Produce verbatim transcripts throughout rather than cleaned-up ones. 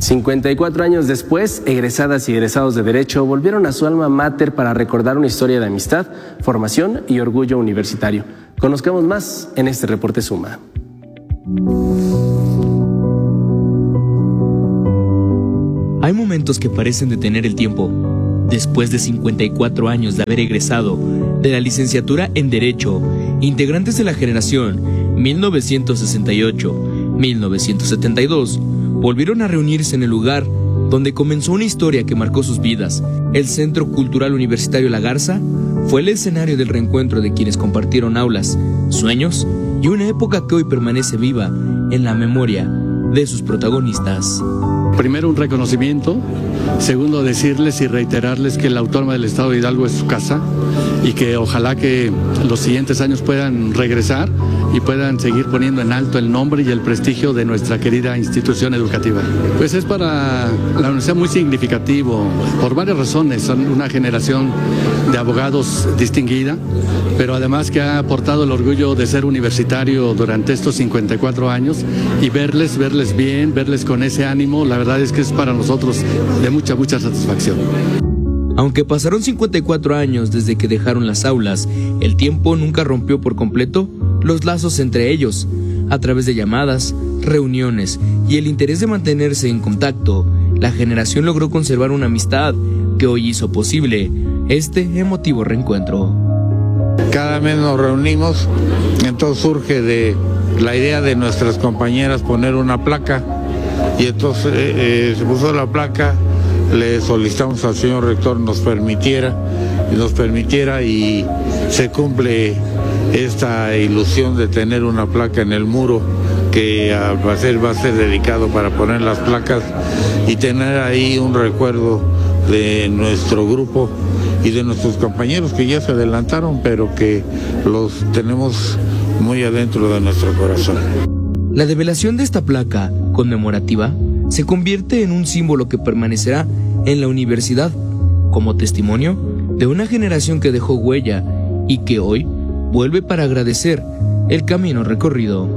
cincuenta y cuatro años después, egresadas y egresados de Derecho volvieron a su alma mater para recordar una historia de amistad, formación y orgullo universitario. Conozcamos más en este reporte Suma. Hay momentos que parecen detener el tiempo. Después de cincuenta y cuatro años de haber egresado de la licenciatura en Derecho, integrantes de la generación mil novecientos sesenta y ocho a mil novecientos setenta y dos volvieron a reunirse en el lugar donde comenzó una historia que marcó sus vidas. El Centro Cultural Universitario La Garza fue el escenario del reencuentro de quienes compartieron aulas, sueños y una época que hoy permanece viva en la memoria de sus protagonistas. Primero, un reconocimiento. Segundo, decirles y reiterarles que la Autónoma del Estado de Hidalgo es su casa y que ojalá que los siguientes años puedan regresar y puedan seguir poniendo en alto el nombre y el prestigio de nuestra querida institución educativa. Pues es para la universidad muy significativo, por varias razones. Son una generación de abogados distinguida, pero además que ha aportado el orgullo de ser universitario durante estos cincuenta y cuatro años, y verles, verles bien, verles con ese ánimo, la verdad es que es para nosotros de mucha, mucha satisfacción. Aunque pasaron cincuenta y cuatro años desde que dejaron las aulas, el tiempo nunca rompió por completo los lazos entre ellos. A través de llamadas, reuniones y el interés de mantenerse en contacto, la generación logró conservar una amistad que hoy hizo posible este emotivo reencuentro. Cada mes nos reunimos, entonces surge de la idea de nuestras compañeras poner una placa, y entonces eh, eh, se puso la placa. Le solicitamos al señor rector nos permitiera, nos permitiera y se cumple esta ilusión de tener una placa en el muro que va a ser, va a ser dedicado para poner las placas y tener ahí un recuerdo de nuestro grupo y de nuestros compañeros que ya se adelantaron, pero que los tenemos muy adentro de nuestro corazón. La develación de esta placa conmemorativa se convierte en un símbolo que permanecerá en la universidad como testimonio de una generación que dejó huella y que hoy vuelve para agradecer el camino recorrido.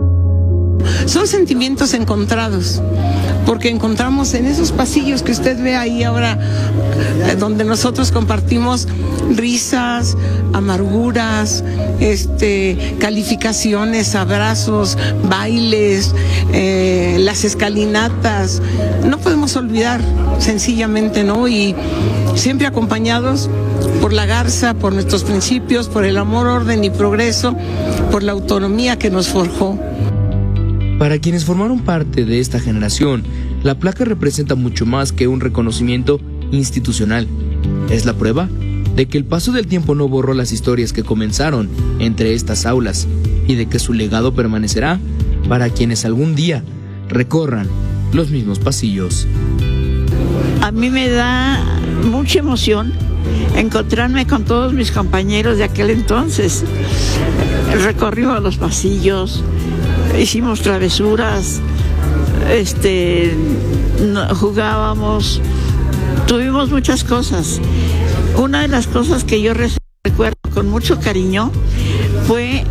Son sentimientos encontrados, porque encontramos en esos pasillos que usted ve ahí ahora, donde nosotros compartimos risas, amarguras, este, calificaciones, abrazos, bailes, eh, las escalinatas. No podemos olvidar, sencillamente, ¿no? Y siempre acompañados por la Garza, por nuestros principios, por el amor, orden y progreso, por la autonomía que nos forjó. Para quienes formaron parte de esta generación, la placa representa mucho más que un reconocimiento institucional. Es la prueba de que el paso del tiempo no borró las historias que comenzaron entre estas aulas y de que su legado permanecerá para quienes algún día recorran los mismos pasillos. A mí me da mucha emoción encontrarme con todos mis compañeros de aquel entonces. Recorrimos los pasillos, hicimos travesuras, este, jugábamos, tuvimos muchas cosas. Una de las cosas que yo recuerdo con mucho cariño fue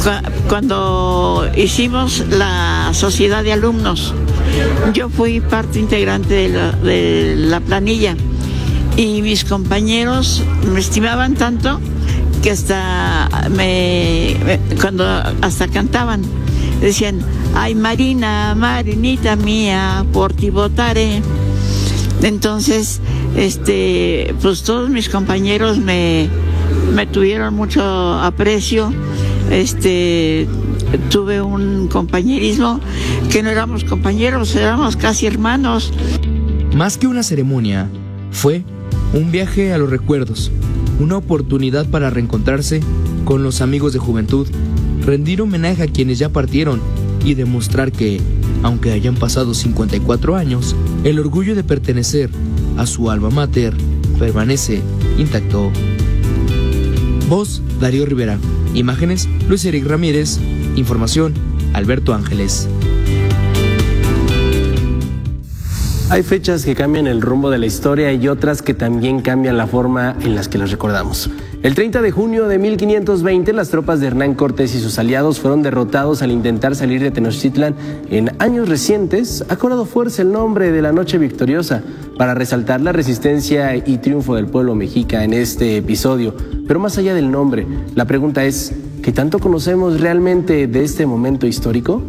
cuando hicimos la sociedad de alumnos. Yo fui parte integrante de la, de la planilla y mis compañeros me estimaban tanto que hasta me, cuando hasta cantaban, decían: ay Marina, Marinita mía, por ti votaré. Entonces, este, pues todos mis compañeros me, me tuvieron mucho aprecio. Este, tuve un compañerismo que no éramos compañeros, éramos casi hermanos. Más que una ceremonia, fue un viaje a los recuerdos, una oportunidad para reencontrarse con los amigos de juventud, rendir homenaje a quienes ya partieron y demostrar que, aunque hayan pasado cincuenta y cuatro años, el orgullo de pertenecer a su alma mater permanece intacto. Voz: Darío Rivera. Imágenes: Luis Eric Ramírez. Información: Alberto Ángeles. Hay fechas que cambian el rumbo de la historia y otras que también cambian la forma en las que las recordamos. El treinta de junio de mil quinientos veinte, las tropas de Hernán Cortés y sus aliados fueron derrotados al intentar salir de Tenochtitlan. En años recientes ha cobrado fuerza el nombre de la Noche Victoriosa para resaltar la resistencia y triunfo del pueblo mexica en este episodio. Pero más allá del nombre, la pregunta es, ¿qué tanto conocemos realmente de este momento histórico?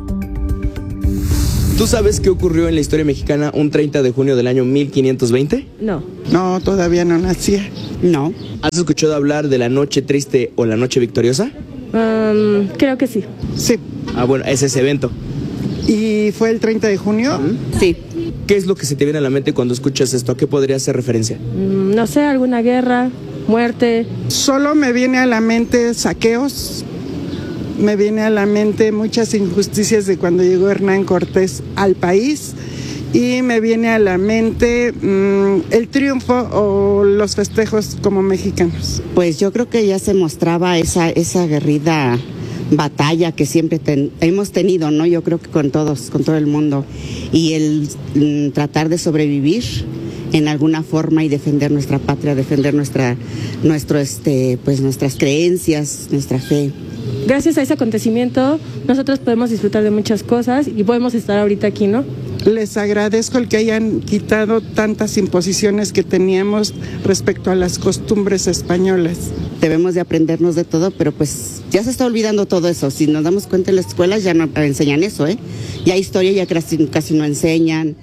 ¿Tú sabes qué ocurrió en la historia mexicana un treinta de junio del año mil quinientos veinte? No. No, todavía no nacía. No. ¿Has escuchado hablar de la Noche Triste o la Noche Victoriosa? Um, creo que sí. Sí. Ah, bueno, es ese evento. ¿Y fue el treinta de junio? ¿Mm? Sí. ¿Qué es lo que se te viene a la mente cuando escuchas esto? ¿A qué podría hacer referencia? Mm, no sé, alguna guerra, muerte. Solo me viene a la mente saqueos, me viene a la mente muchas injusticias de cuando llegó Hernán Cortés al país y me viene a la mente mmm, el triunfo o los festejos como mexicanos. Pues yo creo que ya se mostraba esa, esa aguerrida batalla que siempre ten, hemos tenido, ¿no? Yo creo que con todos, con todo el mundo, y el mm, tratar de sobrevivir en alguna forma y defender nuestra patria, defender nuestra, nuestro, este, pues nuestras creencias, nuestra fe. Gracias a ese acontecimiento, nosotros podemos disfrutar de muchas cosas y podemos estar ahorita aquí, ¿no? Les agradezco el que hayan quitado tantas imposiciones que teníamos respecto a las costumbres españolas. Debemos de aprendernos de todo, pero pues ya se está olvidando todo eso. Si nos damos cuenta en las escuelas ya no enseñan eso, ¿eh? Ya historia ya casi, casi no enseñan.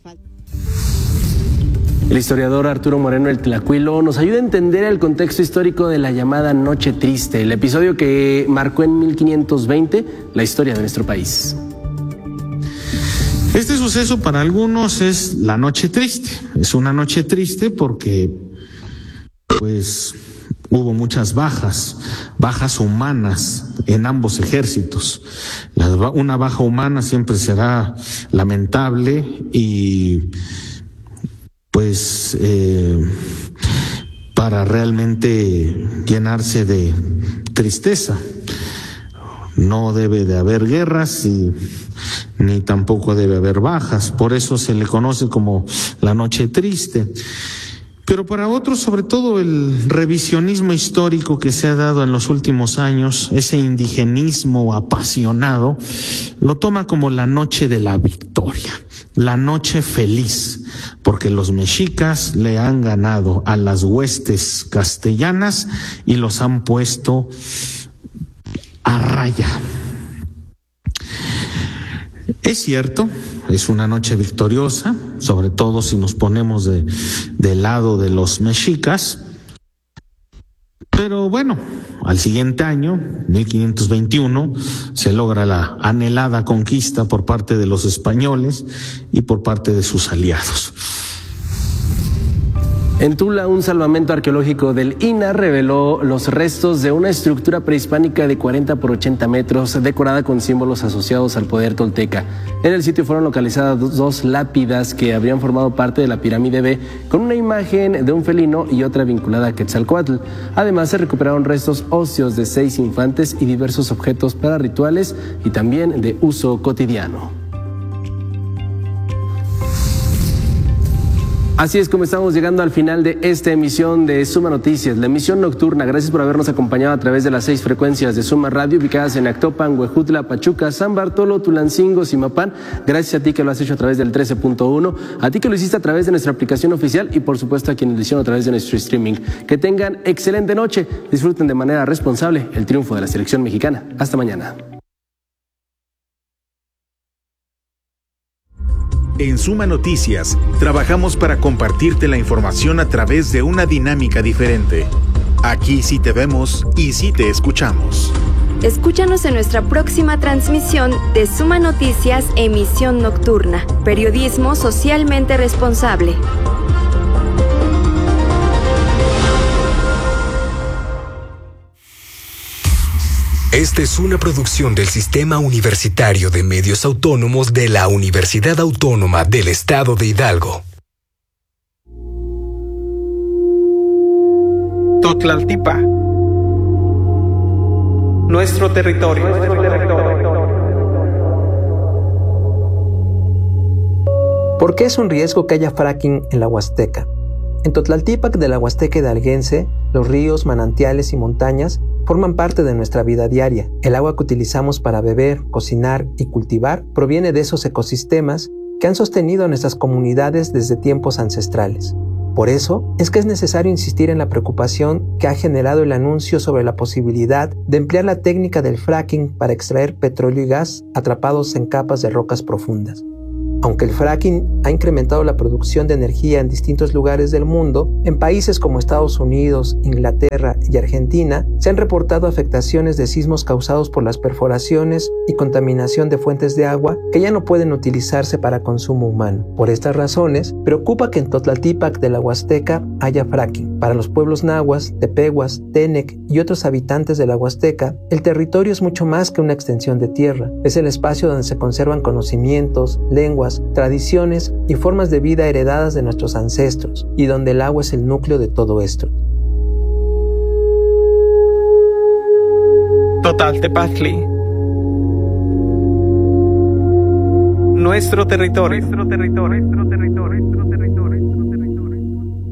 El historiador Arturo Moreno El Tlacuilo nos ayuda a entender el contexto histórico de la llamada Noche Triste, el episodio que marcó en mil quinientos veinte la historia de nuestro país. Este suceso para algunos es la noche triste. Es una noche triste porque, pues, hubo muchas bajas, bajas humanas en ambos ejércitos. La, una baja humana siempre será lamentable y, pues, eh, para realmente llenarse de tristeza. No debe de haber guerras y ni tampoco debe haber bajas, por eso se le conoce como la noche triste. Pero para otros, sobre todo el revisionismo histórico que se ha dado en los últimos años, ese indigenismo apasionado, lo toma como la noche de la victoria, la noche feliz, porque los mexicas le han ganado a las huestes castellanas y los han puesto a raya. Es cierto, es una noche victoriosa, sobre todo si nos ponemos de, del lado de los mexicas, pero bueno, al siguiente año, mil quinientos veintiuno, se logra la anhelada conquista por parte de los españoles y por parte de sus aliados. En Tula, un salvamento arqueológico del I N A H reveló los restos de una estructura prehispánica de cuarenta por ochenta metros, decorada con símbolos asociados al poder tolteca. En el sitio fueron localizadas dos lápidas que habrían formado parte de la pirámide B, con una imagen de un felino y otra vinculada a Quetzalcóatl. Además, se recuperaron restos óseos de seis infantes y diversos objetos para rituales y también de uso cotidiano. Así es como estamos llegando al final de esta emisión de Suma Noticias, la emisión nocturna. Gracias por habernos acompañado a través de las seis frecuencias de Suma Radio, ubicadas en Actopan, Huejutla, Pachuca, San Bartolo, Tulancingo, Zimapán. Gracias a ti que lo has hecho a través del trece punto uno, a ti que lo hiciste a través de nuestra aplicación oficial y por supuesto a quienes lo hicieron a través de nuestro streaming. Que tengan excelente noche, disfruten de manera responsable el triunfo de la selección mexicana. Hasta mañana. En Suma Noticias, trabajamos para compartirte la información a través de una dinámica diferente. Aquí sí te vemos y sí te escuchamos. Escúchanos en nuestra próxima transmisión de Suma Noticias, emisión nocturna. Periodismo socialmente responsable. Esta es una producción del Sistema Universitario de Medios Autónomos de la Universidad Autónoma del Estado de Hidalgo. Totlaltipa. Nuestro territorio. Nuestro territorio. ¿Por qué es un riesgo que haya fracking en la Huasteca? En Totlaltípac de la Huasteca hidalguense, los ríos, manantiales y montañas forman parte de nuestra vida diaria. El agua que utilizamos para beber, cocinar y cultivar proviene de esos ecosistemas que han sostenido a nuestras comunidades desde tiempos ancestrales. Por eso es que es necesario insistir en la preocupación que ha generado el anuncio sobre la posibilidad de emplear la técnica del fracking para extraer petróleo y gas atrapados en capas de rocas profundas. Aunque el fracking ha incrementado la producción de energía en distintos lugares del mundo, en países como Estados Unidos, Inglaterra y Argentina se han reportado afectaciones de sismos causados por las perforaciones y contaminación de fuentes de agua que ya no pueden utilizarse para consumo humano. Por estas razones, preocupa que en Totlaltípac de la Huasteca haya fracking. Para los pueblos nahuas, tepehuas, tenec y otros habitantes de la Huasteca, el territorio es mucho más que una extensión de tierra. Es el espacio donde se conservan conocimientos, lenguas, tradiciones y formas de vida heredadas de nuestros ancestros, y donde el agua es el núcleo de todo esto. Totaltepaztli. Nuestro territorio. Nuestro territorio. Nuestro territorio. Nuestro territorio. Nuestro territorio.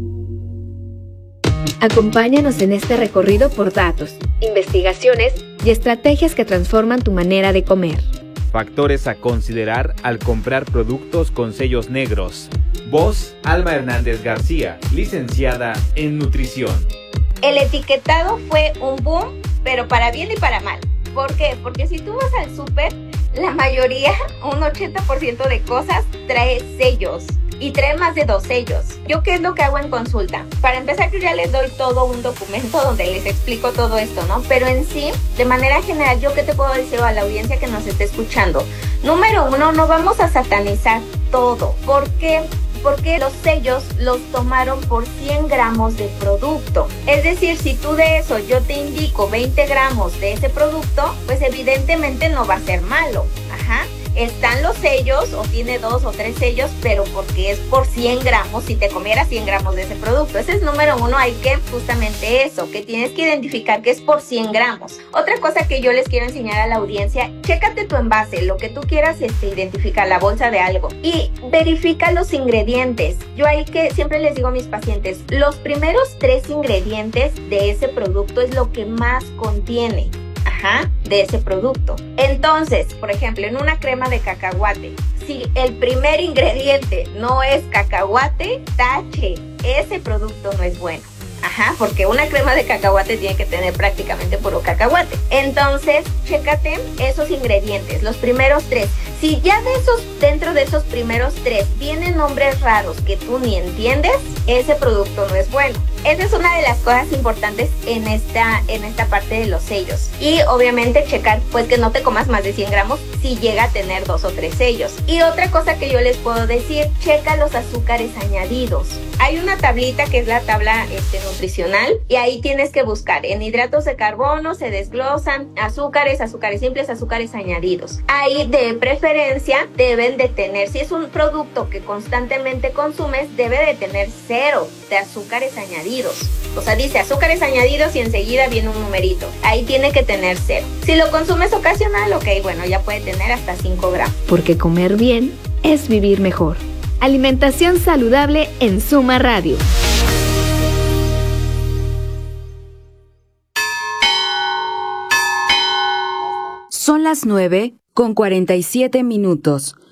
Acompáñanos en este recorrido por datos, investigaciones y estrategias que transforman tu manera de comer. Factores a considerar al comprar productos con sellos negros. Voz, Alma Hernández García, licenciada en nutrición. El etiquetado fue un boom, pero para bien y para mal. ¿Por qué? Porque si tú vas al súper, la mayoría, un ochenta por ciento de cosas, trae sellos. Y trae más de dos sellos. ¿Yo qué es lo que hago en consulta? Para empezar, yo ya les doy todo un documento donde les explico todo esto, ¿no? Pero en sí, de manera general, ¿yo qué te puedo decir a la audiencia que nos esté escuchando? Número uno, no vamos a satanizar todo. ¿Por qué? Porque los sellos los tomaron por cien gramos de producto. Es decir, si tú de eso yo te indico veinte gramos de ese producto, pues evidentemente no va a ser malo. Ajá. Están los sellos, o tiene dos o tres sellos, pero porque es por cien gramos, si te comieras cien gramos de ese producto. Ese es número uno, hay que justamente eso, que tienes que identificar que es por cien gramos. Otra cosa que yo les quiero enseñar a la audiencia, chécate tu envase, lo que tú quieras este, identificar, la bolsa de algo, y verifica los ingredientes. Yo ahí que siempre les digo a mis pacientes, los primeros tres ingredientes de ese producto es lo que más contiene. Ajá, de ese producto. Entonces, por ejemplo, en una crema de cacahuate, si el primer ingrediente no es cacahuate, tache, ese producto no es bueno. Ajá, porque una crema de cacahuate tiene que tener prácticamente puro cacahuate. Entonces, chécate esos ingredientes, los primeros tres. Si ya de esos, dentro de esos primeros tres vienen nombres raros que tú ni entiendes, ese producto no es bueno. Esa es una de las cosas importantes en esta, en esta parte de los sellos. Y obviamente checar pues que no te comas más de cien gramos si llega a tener dos o tres sellos. Y otra cosa que yo les puedo decir, checa los azúcares añadidos. Hay una tablita que es la tabla este, nutricional, y ahí tienes que buscar en hidratos de carbono, se desglosan azúcares, azúcares simples, azúcares añadidos. Ahí de preferencia deben de tener, si es un producto que constantemente consumes, debe de tener cero de azúcares añadidos. O sea, dice azúcares añadidos y enseguida viene un numerito. Ahí tiene que tener cero. Si lo consumes ocasional, ok, bueno, ya puede tener hasta cinco gramos. Porque comer bien es vivir mejor. Alimentación saludable en Suma Radio. Son las nueve con cuarenta y siete minutos.